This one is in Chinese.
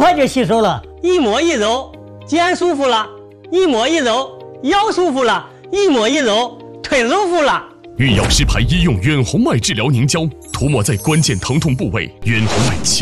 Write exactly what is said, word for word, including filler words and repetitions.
快就吸收了。 一摸一揉，肩舒服了；一摸一揉，腰舒服了；一摸一揉，腿舒服了。 御药师牌医用远红外治疗凝胶，涂抹在关键疼痛部位，远红外